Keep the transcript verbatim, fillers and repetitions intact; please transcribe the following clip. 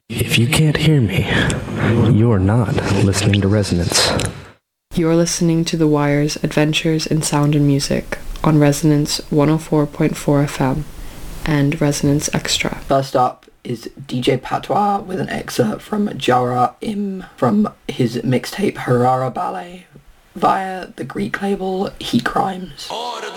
If you can't hear me, you're not listening to Resonance. You're listening to The Wire's Adventures in Sound and Music on Resonance one oh four point four F M and Resonance Extra. First up is D J Patois with an excerpt from Jara Im from his mixtape Harara Ballet via the Greek label Heat Crimes. Order